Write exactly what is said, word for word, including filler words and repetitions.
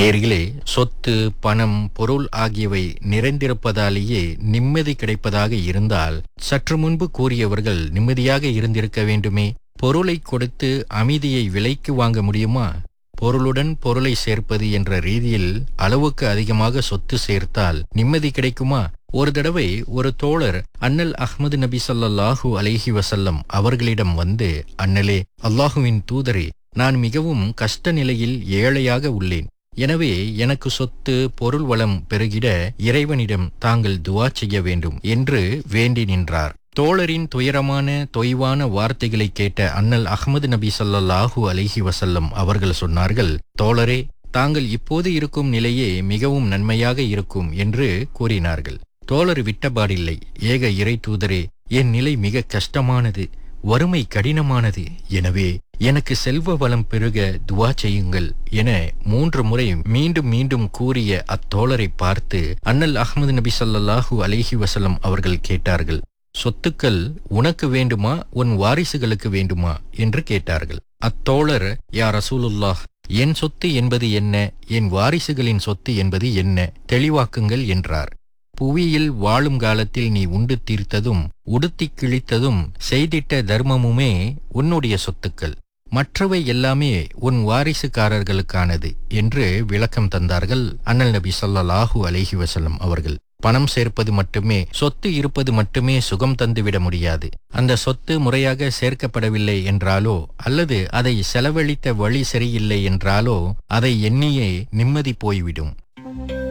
நேர்களே, சொத்து, பணம், பொருள் ஆகியவை நிறைந்திருப்பதாலேயே நிம்மதி கிடைப்பதாக இருந்தால் சற்று முன்பு கூறியவர்கள் நிம்மதியாக இருந்திருக்க வேண்டுமே. பொருளை கொடுத்து அமைதியை விலைக்கு வாங்க முடியுமா? பொருளுடன் பொருளை சேர்ப்பது என்ற ரீதியில் அளவுக்கு அதிகமாக சொத்து சேர்த்தால் நிம்மதி கிடைக்குமா? ஒரு தடவை ஒரு தோழர் அண்ணல் அஹ்மது நபி ஸல்லல்லாஹு அலைஹி வஸல்லம் அவர்களிடம் வந்து, அண்ணலே, அல்லாஹுவின் தூதரே, நான் மிகவும் கஷ்ட நிலையில் ஏழையாக உள்ளேன். எனவே எனக்கு சொத்து பொருள் வளம் பெருகிட இறைவனிடம் தாங்கள் துஆ செய்ய வேண்டும் என்று வேண்டி நின்றார். தோழரின் துயரமான தொய்வான வார்த்தைகளை கேட்ட அண்ணல் அஹ்மது நபி ஸல்லல்லாஹு அலைஹி வஸல்லம் அவர்கள் சொன்னார்கள், தோழரே, தாங்கள் இப்போது இருக்கும் நிலையே மிகவும் நன்மையாக இருக்கும் என்று கூறினார்கள். தோழர் விட்டபாடில்லை, ஏக இறை தூதரே, என் நிலை மிக கஷ்டமானது, வறுமை கடினமானது. எனவே எனக்கு செல்வ வளம் பெருக துஆ செய்யுங்கள் என மூன்று முறை மீண்டும் மீண்டும் கூறிய அத்தோழரை பார்த்து அண்ணல் அஹ்மது நபி ஸல்லல்லாஹு அலைஹி வஸல்லம் அவர்கள் கேட்டார்கள், சொத்துக்கள் உனக்கு வேண்டுமா, உன் வாரிசுகளுக்கு வேண்டுமா என்று கேட்டார்கள். அத்தோழர், யா ரசூலுல்லாஹ், என் சொத்து என்பது என்ன, என் வாரிசுகளின் சொத்து என்பது என்ன, தெளிவாக்குங்கள் என்றார். புவியில் வாழும் காலத்தில் நீ உண்டு தீர்த்ததும் உடுத்தி கிழித்ததும் செய்திட்ட தர்மமுமே உன்னுடைய சொத்துக்கள், மற்றவை எல்லாமே உன் வாரிசுக்காரர்களுக்கானது என்று விளக்கம் தந்தார்கள் அண்ணல் நபி ஸல்லல்லாஹு அலைஹி வஸல்லம் அவர்கள். பணம் சேர்ப்பது மட்டுமே, சொத்து இருப்பது மட்டுமே சுகம் தந்துவிட முடியாது. அந்த சொத்து முறையாக சேர்க்கப்படவில்லை என்றாலோ அல்லது அதை செலவழித்த வழி சரியில்லை என்றாலோ அதை எண்ணியே நிம்மதி போய்விடும்.